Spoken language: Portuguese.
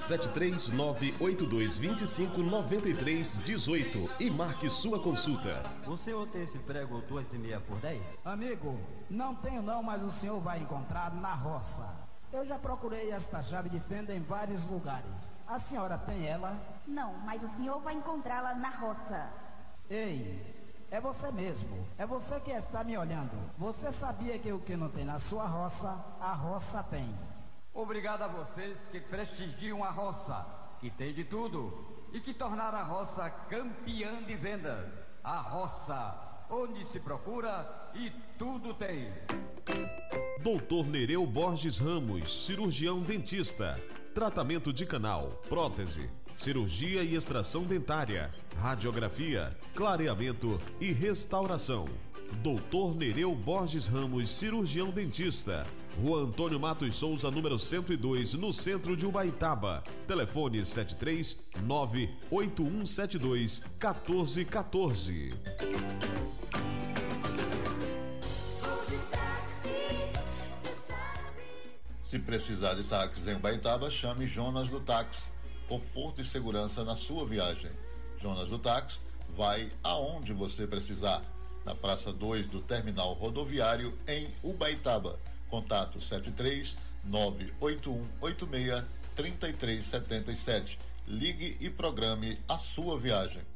73982259318 e marque sua consulta. O senhor tem esse prego 2,5 por 10? Amigo, não tenho não, mas o senhor vai encontrar na roça. Eu já procurei esta chave de fenda em vários lugares. A senhora tem ela? Não, mas o senhor vai encontrá-la na roça. Ei, é você mesmo. É você que está me olhando. Você sabia que o que não tem na sua roça, a roça tem. Obrigado a vocês que prestigiam a roça, que tem de tudo, e que tornaram a roça campeã de vendas. A roça, onde se procura e tudo tem. Dr. Nereu Borges Ramos, cirurgião dentista. Tratamento de canal, prótese, cirurgia e extração dentária, radiografia, clareamento e restauração. Dr. Nereu Borges Ramos, cirurgião dentista. Rua Antônio Matos Souza, número 102, no centro de Ubaitaba. Telefone 73981721414. Se precisar de táxi em Ubaitaba, chame Jonas do Táxi. Conforto e segurança na sua viagem. Jonas do Táxi vai aonde você precisar. Na Praça 2 do Terminal Rodoviário, em Ubaitaba. Contato 73981863377. Ligue e programe a sua viagem.